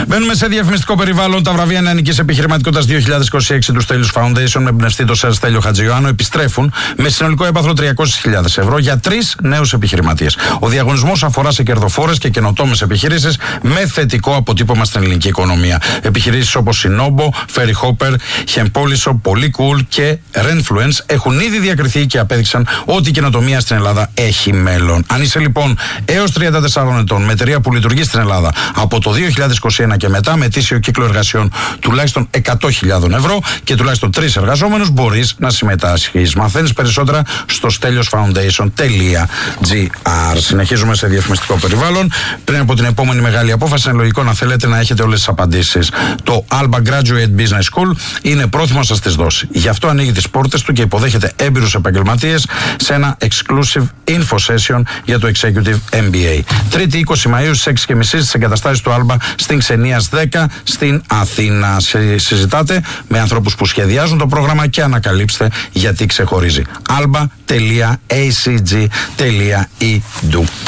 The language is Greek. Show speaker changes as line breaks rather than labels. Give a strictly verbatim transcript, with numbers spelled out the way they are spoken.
Μπαίνουμε σε διαφημιστικό περιβάλλον. Τα βραβεία νεανικής επιχειρηματικότητας δύο χιλιάδες είκοσι έξι του Στέλιους Foundation με εμπνευστή το Σερ Στέλιο Χατζιωάννου επιστρέφουν με συνολικό έπαθλο τριακόσιες χιλιάδες ευρώ για τρεις νέους επιχειρηματίες. Ο διαγωνισμός αφορά σε κερδοφόρες και καινοτόμες επιχειρήσεις με θετικό αποτύπωμα στην ελληνική οικονομία. Επιχειρήσεις όπως η Nobo, Ferry Hopper, Hempoliso, Polycool και Renfluence έχουν ήδη διακριθεί και απέδειξαν ότι η καινοτομία στην Ελλάδα έχει μέλλον. Αν είσαι λοιπόν έως τριάντα τεσσάρων ετών με εταιρεία που λειτουργεί στην Ελλάδα από το δύο χιλιάδες είκοσι ένα και μετά με ετήσιο κύκλο εργασιών τουλάχιστον εκατό χιλιάδες ευρώ και τουλάχιστον τρεις εργαζόμενους, μπορείς να συμμετάσχεις. Μαθαίνεις περισσότερα στο στέλιος φάουντέισον τελεία τζι άρ. Συνεχίζουμε σε διαφημιστικό περιβάλλον. Πριν από την επόμενη μεγάλη απόφαση, είναι λογικό να θέλετε να έχετε όλες τις απαντήσεις. Το Alba Graduate Business School είναι πρόθυμο να σας τις δώσει. Γι' αυτό ανοίγει τις πόρτες του και υποδέχεται έμπειρους επαγγελματίες σε ένα exclusive info session για το Executive εμ μπι έι. Τρίτη είκοσι Μαΐου στις έξι και μισή στις εγκαταστάσεις του Alba στην Ξενίας δέκα στην Αθήνα. Συζητάτε με ανθρώπους που σχεδιάζουν το πρόγραμμα και ανακαλύψτε γιατί ξεχωρίζει. alba τελεία έι σι τζι τελεία ι ντι.